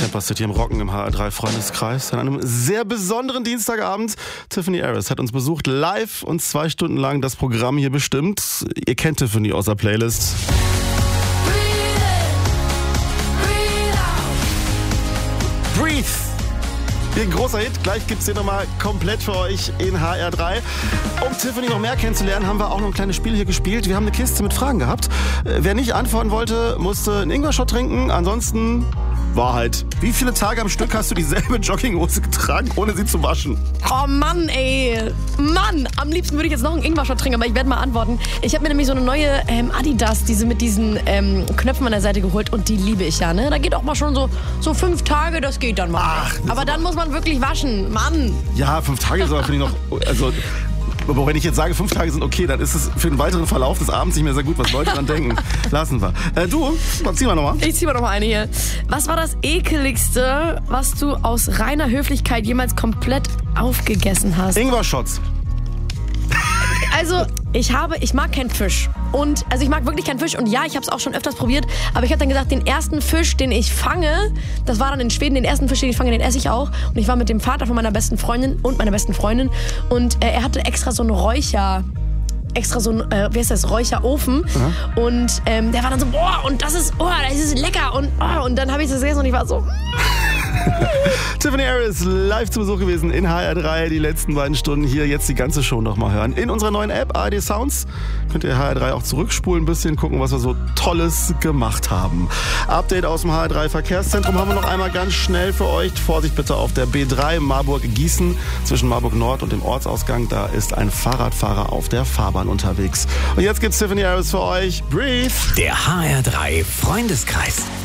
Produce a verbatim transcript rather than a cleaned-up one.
Tampa City im Rocken im H R drei Freundeskreis. An einem sehr besonderen Dienstagabend. Tiffany Harris hat uns besucht live und zwei Stunden lang das Programm hier bestimmt. Ihr kennt Tiffany aus der Playlist. Breathe! Ein großer Hit, gleich gibt's den nochmal komplett für euch in H R drei. Um Tiffany noch mehr kennenzulernen, haben wir auch noch ein kleines Spiel hier gespielt. Wir haben eine Kiste mit Fragen gehabt. Wer nicht antworten wollte, musste einen Ingwer-Shot trinken. Ansonsten Wahrheit. Wie viele Tage am Stück hast du dieselbe Jogginghose getragen, ohne sie zu waschen? Oh Mann, ey. Mann, am liebsten würde ich jetzt noch einen Ingwer-Shot trinken, aber ich werde mal antworten. Ich habe mir nämlich so eine neue ähm, Adidas, diese mit diesen ähm, Knöpfen an der Seite geholt und die liebe ich ja, ne? Da geht auch mal schon so, so fünf Tage, das geht dann mal. Ach, aber dann muss man wirklich waschen, Mann. Ja, fünf Tage soll finde ich noch, also... Aber wenn ich jetzt sage, fünf Tage sind okay, dann ist es für den weiteren Verlauf des Abends nicht mehr sehr gut, was Leute dran denken. Lassen wir. Äh, du, zieh mal nochmal. Ich zieh mal nochmal eine hier. Was war das Ekeligste, was du aus reiner Höflichkeit jemals komplett aufgegessen hast? Ingwer-Shots. Also, ich habe, ich mag keinen Fisch. Und, also ich mag wirklich keinen Fisch. Und ja, ich habe es auch schon öfters probiert. Aber ich habe dann gesagt, den ersten Fisch, den ich fange, das war dann in Schweden, den ersten Fisch, den ich fange, den esse ich auch. Und ich war mit dem Vater von meiner besten Freundin und meiner besten Freundin. Und äh, er hatte extra so einen Räucher... extra so ein, äh, wie heißt das, Räucherofen. Mhm. Und ähm, der war dann so, boah, und das ist, oh, das ist lecker. Und, oh, und dann habe ich das gegessen und ich war so... Tiffany Harris live zu Besuch gewesen in H R drei. Die letzten beiden Stunden hier. Jetzt die ganze Show nochmal hören. In unserer neuen App A R D Sounds könnt ihr H R drei auch zurückspulen, ein bisschen gucken, was wir so Tolles gemacht haben. Update aus dem H R drei Verkehrszentrum haben wir noch einmal ganz schnell für euch. Vorsicht bitte auf der B drei Marburg-Gießen zwischen Marburg Nord und dem Ortsausgang. Da ist ein Fahrradfahrer auf der Fahrbahn unterwegs. Und jetzt gibt's Tiffany Harris für euch. Breathe! Der H R drei Freundeskreis.